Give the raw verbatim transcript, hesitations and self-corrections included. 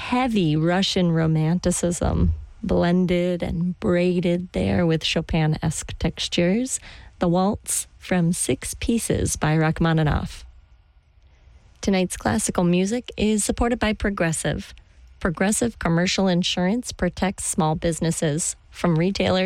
heavy Russian romanticism, blended and braided there with Chopin-esque textures. The Waltz from Six Pieces by Rachmaninoff. Tonight's classical music is supported by Progressive. Progressive Commercial Insurance protects small businesses from retailers